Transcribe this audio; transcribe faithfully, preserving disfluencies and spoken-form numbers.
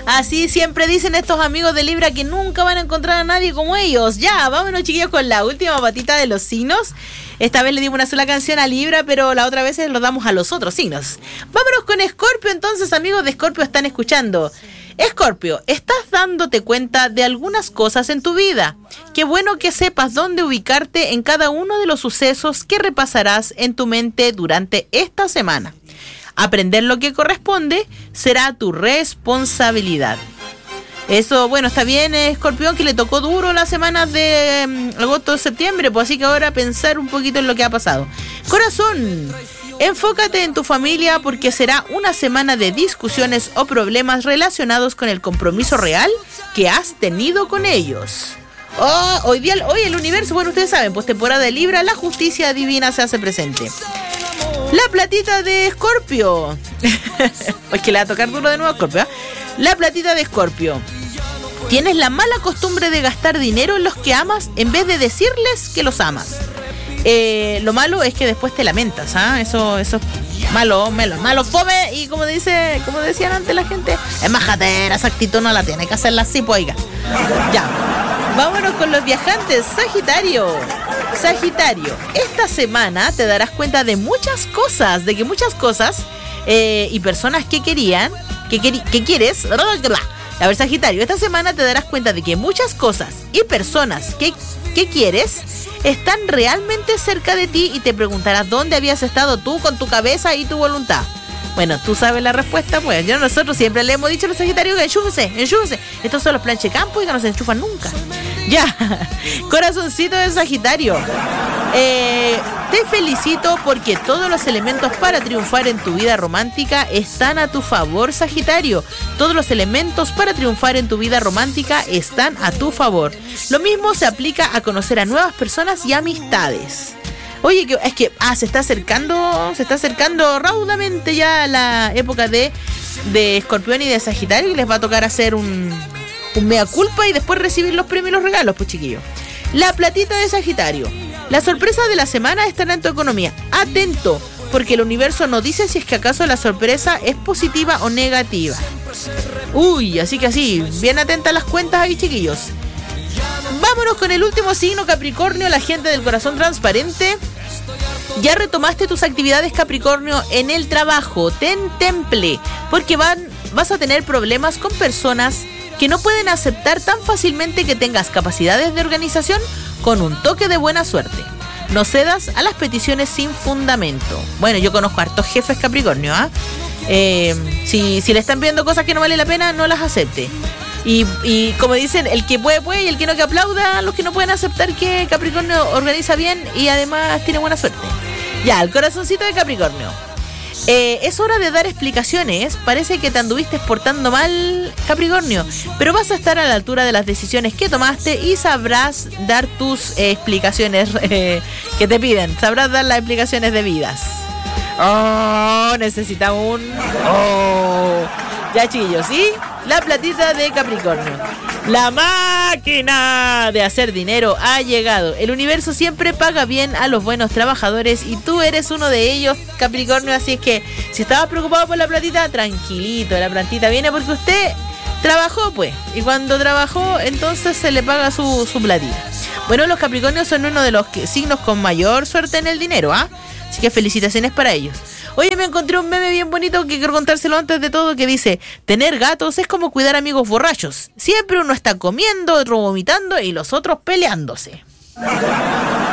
Así siempre dicen estos amigos de Libra que nunca van a encontrar a nadie como ellos. Ya, vámonos chiquillos con la última patita de los signos. Esta vez le dimos una sola canción a Libra, pero la otra vez lo damos a los otros signos. Vámonos con Escorpio, entonces, amigos de Escorpio están escuchando. Escorpio, estás dándote cuenta de algunas cosas en tu vida. Qué bueno que sepas dónde ubicarte en cada uno de los sucesos que repasarás en tu mente durante esta semana. Aprender lo que corresponde será tu responsabilidad. Eso, bueno, está bien, Escorpión, que le tocó duro las semanas de um, agosto, septiembre, pues así que ahora pensar un poquito en lo que ha pasado. Corazón, enfócate en tu familia porque será una semana de discusiones o problemas relacionados con el compromiso real que has tenido con ellos. Oh, hoy día, hoy el universo, bueno, ustedes saben, pues temporada de Libra, la justicia divina se hace presente. La platita de Escorpio. Es que le va a tocar duro de nuevo a Escorpio, ¿eh? La platita de Escorpio. Tienes la mala costumbre de gastar dinero en los que amas en vez de decirles que los amas. Eh, lo malo es que después te lamentas, ¿ah? ¿eh? Eso, eso es malo, malo, malo, fome. Y como dice, como decían antes la gente, es majatera, esa actitud no la tiene, hay que hacerla así, pues oiga. Ya. Vámonos con los viajantes. Sagitario. Sagitario, esta semana te darás cuenta de muchas cosas, de que muchas cosas eh, y personas que querían, que, queri- que quieres. A ver, Sagitario, esta semana te darás cuenta de que muchas cosas y personas que, que quieres están realmente cerca de ti y te preguntarás dónde habías estado tú con tu cabeza y tu voluntad. Bueno, tú sabes la respuesta, pues. Yo nosotros siempre le hemos dicho a los Sagitarios que enchúfese, enchúfese. Estos son los planche campo y que no se enchufan nunca. Ya, corazoncito de Sagitario. Eh, te felicito porque todos los elementos para triunfar en tu vida romántica están a tu favor, Sagitario. Todos los elementos para triunfar en tu vida romántica están a tu favor. Lo mismo se aplica a conocer a nuevas personas y amistades. Oye, que, es que ah, se está acercando, se está acercando raudamente ya la época de, de Escorpión y de Sagitario y les va a tocar hacer un, un mea culpa y después recibir los premios y los regalos, pues chiquillos. La platita de Sagitario. Las sorpresas de la semana están en tu economía. Atento, porque el universo no dice si es que acaso la sorpresa es positiva o negativa. Uy, así que así, bien atentas las cuentas ahí, chiquillos. Vámonos con el último signo, Capricornio, la gente del corazón transparente. Ya retomaste tus actividades, Capricornio, en el trabajo. Ten temple, porque van, vas a tener problemas con personas que no pueden aceptar tan fácilmente que tengas capacidades de organización con un toque de buena suerte. No cedas a las peticiones sin fundamento. Bueno, yo conozco a hartos jefes Capricornio, ¿ah? ¿eh? Eh, si, si le están pidiendo cosas que no vale la pena, no las acepte. Y, y como dicen, el que puede, puede, y el que no, que aplauda a los que no pueden aceptar que Capricornio organiza bien y además tiene buena suerte. Ya, el corazoncito de Capricornio. Eh, es hora de dar explicaciones. Parece que te anduviste portando mal, Capricornio, pero vas a estar a la altura de las decisiones que tomaste y sabrás dar tus eh, explicaciones eh, que te piden. Sabrás dar las explicaciones debidas. Oh, necesitamos un... Oh. Ya, chillos, ¿sí? La platita de Capricornio. La máquina de hacer dinero ha llegado. El universo siempre paga bien a los buenos trabajadores y tú eres uno de ellos, Capricornio. Así es que si estabas preocupado por la platita, tranquilito, la plantita viene porque usted trabajó, pues. Y cuando trabajó, entonces se le paga su, su platita. Bueno, los Capricornios son uno de los que, signos con mayor suerte en el dinero, ¿ah? ¿eh? Así que felicitaciones para ellos. Oye, me encontré un meme bien bonito que quiero contárselo antes de todo, que dice: tener gatos es como cuidar amigos borrachos. Siempre uno está comiendo, otro vomitando y los otros peleándose.